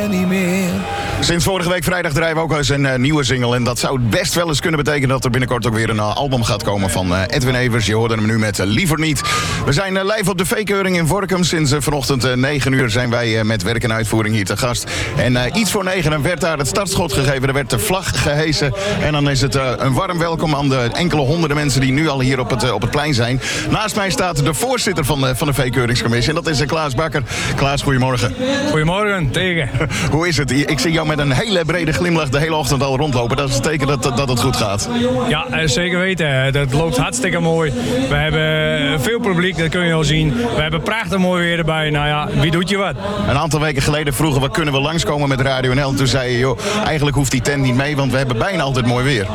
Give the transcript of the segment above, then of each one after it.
ben niet meer. Sinds vorige week vrijdag draaien we ook eens een nieuwe single. En dat zou best wel eens kunnen betekenen dat er binnenkort ook weer een album gaat komen van Edwin Evers. Je hoorde hem nu met Liever Niet. We zijn live op de V-keuring in Workum. Sinds vanochtend 9 uur zijn wij met werk en uitvoering hier te gast. En iets voor 9 werd daar het startschot gegeven. Er werd de vlag gehesen. En dan is het een warm welkom aan de enkele honderden mensen die nu al hier op het plein zijn. Naast mij staat de voorzitter van de V-keuringscommissie. En dat is Klaas Bakker. Klaas, goedemorgen. Goedemorgen, tegen. Hoe is het? Ik zie jou met een hele brede glimlach de hele ochtend al rondlopen. Dat is een teken dat het goed gaat. Ja, zeker weten. Dat loopt hartstikke mooi. We hebben veel publiek, dat kun je al zien. We hebben prachtig mooi weer erbij. Nou ja, wie doet je wat? Een aantal weken geleden vroegen we, kunnen we langskomen met Radio NL? En toen zei je, joh, eigenlijk hoeft die tent niet mee, want we hebben bijna altijd mooi weer.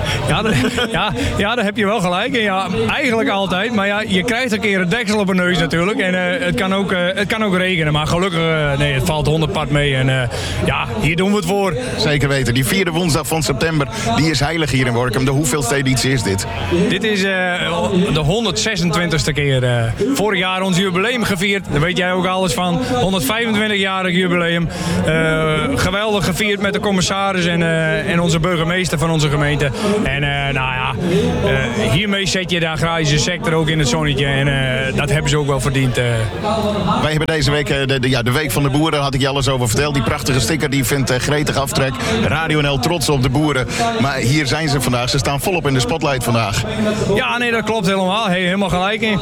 Ja, daar heb je wel gelijk. En ja, eigenlijk altijd. Maar ja, je krijgt een keer een deksel op een neus natuurlijk. En het kan ook regenen. Maar gelukkig, nee, het valt 100 pad mee. En ja, hier doen we het voor. Zeker weten. Die 4e woensdag van september, die is heilig hier in Workum. De hoeveelste editie is dit? Dit is de 126e keer. Vorig jaar ons jubileum gevierd. Daar weet jij ook alles van. 125-jarig jubileum. Geweldig gevierd met de commissaris en onze burgemeester van onze gemeente. En nou ja, hiermee zet je de agrarische sector ook in het zonnetje. En dat hebben ze ook wel verdiend. Wij hebben deze week de Week van de Boeren, had ik je alles over verteld. Die prachtige sticker die vindt gretig aftrek. Radio NL trots op de boeren. Maar hier zijn ze vandaag. Ze staan volop in de spotlight vandaag. Ja, nee, dat klopt helemaal. Helemaal gelijk in.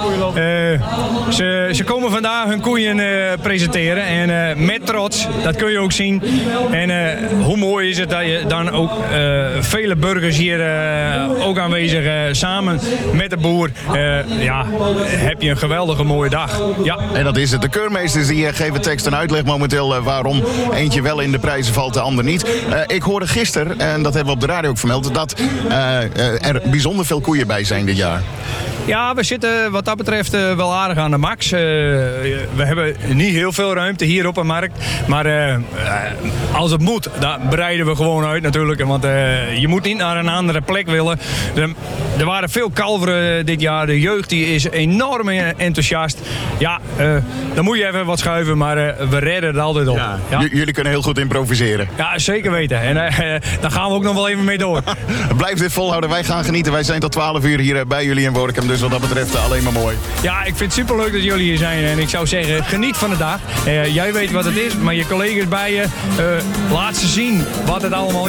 Ze komen vandaag hun koeien presenteren. En met trots, dat kun je ook zien. En hoe mooi is het dat je dan ook vele burgers hier ook aanwezig samen met de boer. Ja, heb je een geweldige mooie dag. Ja. En dat is het. De keurmeesters die geven tekst en uitleg momenteel waarom eentje wel in de prijzen valt, de ander niet. Ik hoorde gisteren, en dat hebben we op de radio ook vermeld, dat er bijzonder veel koeien bij zijn dit jaar. Ja, we zitten wat dat betreft wel aardig aan de max. We hebben niet heel veel ruimte hier op de markt. Maar als het moet, dan breiden we gewoon uit natuurlijk. Want je moet niet naar een andere plek willen. Er waren veel kalveren dit jaar. De jeugd die is enorm enthousiast. Ja, dan moet je even wat schuiven, maar we redden het altijd op. Ja. Ja. Jullie kunnen heel goed improviseren. Ja, zeker weten. En daar gaan we ook nog wel even mee door. Blijf dit volhouden. Wij gaan genieten. Wij zijn tot 12 uur hier bij jullie in Workum. Dus wat dat betreft alleen maar mooi. Ja, ik vind het superleuk dat jullie hier zijn. En ik zou zeggen, geniet van de dag. Jij weet wat het is, maar je collega's bij je, laat ze zien wat het allemaal is.